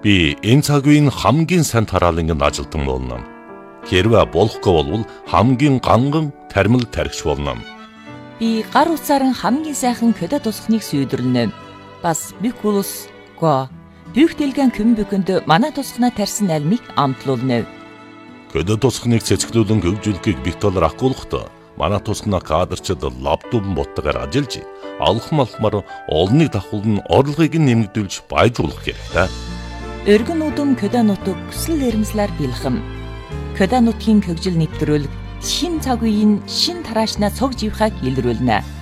Би энэ цаг үеийн хамгийн сайн тараалангийн ажилтан болно. Хэрвээ болохгүй бол хамгийн ганган тармил тархич болно. Би гар утсаар хамгийн сайхан көдө тусахныг сүйдэрлэнэ. Бас бикулус го бүгдэлгэн көмбөкөнд манай тусахнаа тарьсан альмыг амтлуулна. Көдө тусахныг цэцгэлүүлэн хөгжүүлэхийг битолор ахгуулахдаа манай тусахнаа кадрчид лаптоп боттойгоор ажиллаж алхмалхмаар олныг давхуулн орлогыг нэмэгдүүлж баяжуулах хэрэгтэй. Өргөн удам көдө нутаг хүсэл эрмслэр бэлхэм. Көдө нутгийн хөгжил нэвтрүүлэг шин цаг үеийн шин тараашнаа цог живхаг илрүүлнэ.